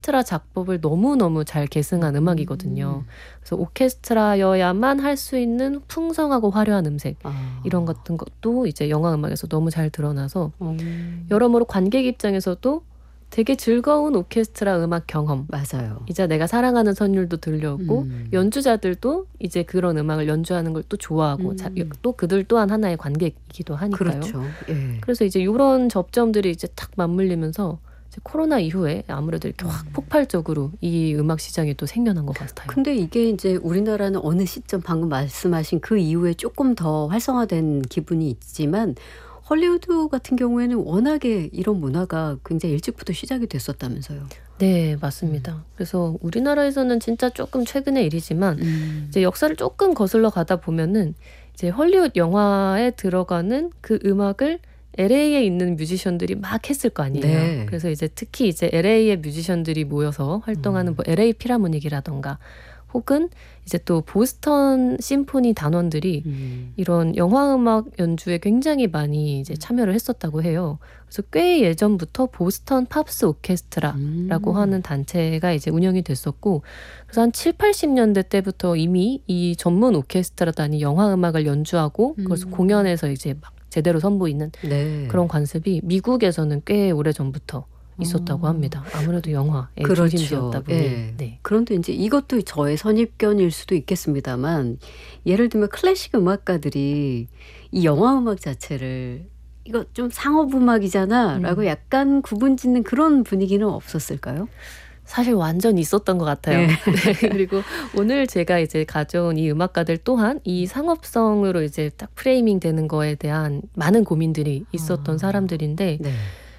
오케스트라 작법을 너무너무 잘 계승한 음악이거든요. 그래서 오케스트라여야만 할 수 있는 풍성하고 화려한 음색 이런 같은 것도 이제 영화 음악에서 너무 잘 드러나서 여러모로 관객 입장에서도 되게 즐거운 오케스트라 음악 경험. 맞아요. 이제 내가 사랑하는 선율도 들려오고 연주자들도 이제 그런 음악을 연주하는 걸 또 좋아하고 또 그들 또한 하나의 관객이기도 하니까요. 그렇죠. 예. 그래서 이제 이런 접점들이 이제 탁 맞물리면서 이제 코로나 이후에 아무래도 이렇게 확 폭발적으로 이 음악 시장이 또 생겨난 것 같아요. 근데 이게 이제 우리나라는 어느 시점 방금 말씀하신 그 이후에 조금 더 활성화된 기분이 있지만 헐리우드 같은 경우에는 워낙에 이런 문화가 굉장히 일찍부터 시작이 됐었다면서요. 네, 맞습니다. 그래서 우리나라에서는 진짜 조금 최근의 일이지만 이제 역사를 조금 거슬러 가다 보면은 이제 헐리우드 영화에 들어가는 그 음악을 LA에 있는 뮤지션들이 막 했을 거 아니에요. 네. 그래서 이제 특히 이제 LA의 뮤지션들이 모여서 활동하는 뭐 LA 필하모닉이라던가 혹은 이제 또 보스턴 심포니 단원들이 이런 영화 음악 연주에 굉장히 많이 이제 참여를 했었다고 해요. 그래서 꽤 예전부터 보스턴 팝스 오케스트라라고 하는 단체가 이제 운영이 됐었고, 그래서 한 7, 80년대 때부터 이미 이 전문 오케스트라단이 영화 음악을 연주하고 그래서 공연에서 이제 막 제대로 선보이는 네. 그런 관습이 미국에서는 꽤 오래전부터 있었다고 합니다. 아무래도 영화의 중심지였다 보니. 예. 네. 그런데 이제 이것도 저의 선입견일 수도 있겠습니다만 예를 들면 클래식 음악가들이 이 영화 음악 자체를 이거 좀 상업 음악이잖아 라고 약간 구분짓는 그런 분위기는 없었을까요? 사실 완전 있었던 것 같아요. 네. 네. 그리고 오늘 제가 이제 가져온 이 음악가들 또한 이 상업성으로 이제 딱 프레이밍 되는 거에 대한 많은 고민들이 있었던 사람들인데 네.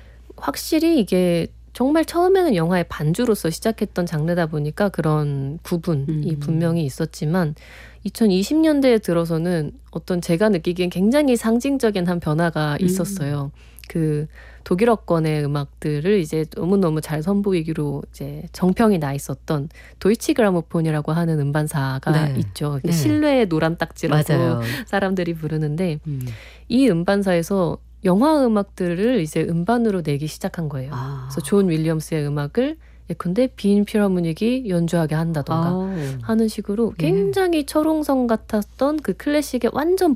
확실히 이게 정말 처음에는 영화의 반주로서 시작했던 장르다 보니까 그런 구분이 분명히 있었지만 2020년대에 들어서는 어떤 제가 느끼기엔 굉장히 상징적인 한 변화가 있었어요. 그 독일어권의 음악들을 이제 너무너무 잘 선보이기로 이제 정평이 나 있었던 도이치 그라모폰이라고 하는 음반사가 네. 있죠. 네. 실내의 노란 딱지라고 맞아요. 사람들이 부르는데 이 음반사에서 영화 음악들을 이제 음반으로 내기 시작한 거예요. 그래서 존 윌리엄스의 음악을 예컨대 빈 필하모닉이 연주하게 한다던가 하는 식으로 굉장히 철옹성 같았던 그 클래식의 완전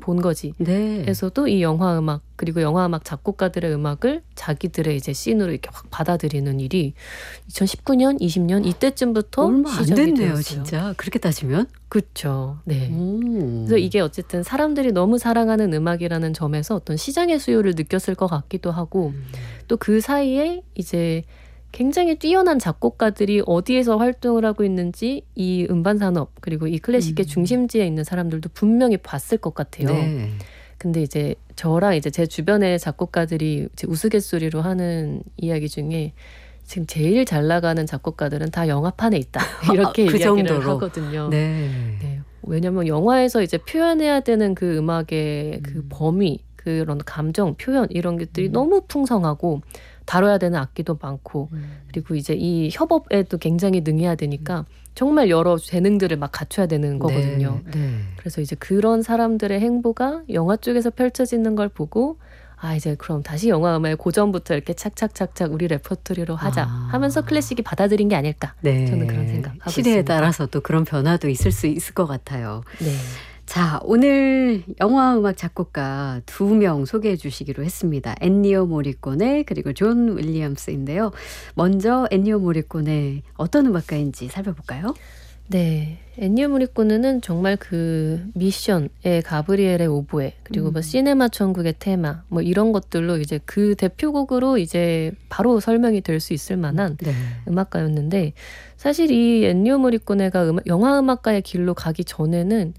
본거지에서도 이 영화 음악 그리고 영화 음악 작곡가들의 음악을 자기들의 이제 씬으로 이렇게 확 받아들이는 일이 2019년, 20년 이때쯤부터 얼마 안 시작이 됐네요, 되었어요. 진짜. 그렇게 따지면. 그렇죠. 네. 그래서 이게 어쨌든 사람들이 너무 사랑하는 음악이라는 점에서 어떤 시장의 수요를 느꼈을 것 같기도 하고 또 그 사이에 이제 굉장히 뛰어난 작곡가들이 어디에서 활동을 하고 있는지 이 음반 산업 그리고 이 클래식의 중심지에 있는 사람들도 분명히 봤을 것 같아요. 네. 근데 이제 저랑 이제 제 주변의 작곡가들이 이제 우스갯소리로 하는 이야기 중에 지금 제일 잘 나가는 작곡가들은 다 영화판에 있다. 이렇게 그 이야기를 정도로. 하거든요. 네. 네. 왜냐면 영화에서 이제 표현해야 되는 그 음악의 그 범위, 그런 감정, 표현 이런 것들이 너무 풍성하고 다뤄야 되는 악기도 많고 그리고 이제 이 협업에도 굉장히 능해야 되니까 정말 여러 재능들을 막 갖춰야 되는 거거든요. 네. 그래서 이제 그런 사람들의 행보가 영화 쪽에서 펼쳐지는 걸 보고 아 이제 그럼 다시 영화 음악의 고전부터 이렇게 착착착착 우리 레퍼토리로 하자 하면서 클래식이 받아들인 게 아닐까. 네. 저는 그런 생각하고 시대에 있습니다. 따라서 또 그런 변화도 있을 수 있을 것 같아요. 네. 자, 오늘 영화 음악 작곡가 2명 소개해 주시기로 했습니다. 엔니오 모리코네 그리고 존 윌리엄스인데요. 먼저 엔니오 모리코네 어떤 음악가인지 살펴볼까요? 네. 엔니오 모리코네는 정말 그 미션의 가브리엘의 오보에 그리고 뭐 시네마 천국의 테마 뭐 이런 것들로 이제 그 대표곡으로 이제 바로 설명이 될 수 있을 만한 음악가였는데 사실 이 엔니오 모리코네가 영화 음악가의 길로 가기 전에는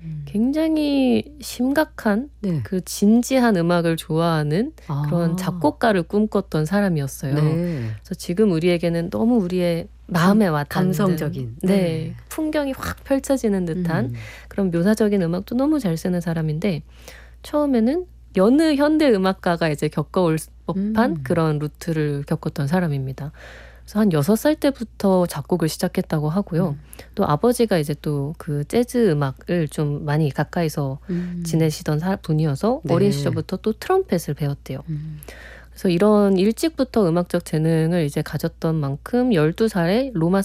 굉장히 심각한 그 진지한 음악을 좋아하는 그런 작곡가를 꿈꿨던 사람이었어요. 그래서 지금 우리에게는 너무 우리의 마음에 와닿는 감성적인 네, 풍경이 확 펼쳐지는 듯한 그런 묘사적인 음악도 너무 잘 쓰는 사람인데 처음에는 여느 현대 음악가가 이제 겪어올 법한 그런 루트를 겪었던 사람입니다. 그래서 한 6살 때부터 작곡을 시작했다고 하고요. 또 아버지가 이제 또 그 재즈 음악을 좀 많이 가까이서 지내시던 분이어서 어린 시절부터 또 트럼펫을 배웠대요. 그래서 이런 일찍부터 음악적 재능을 이제 가졌던 만큼 12살에 로마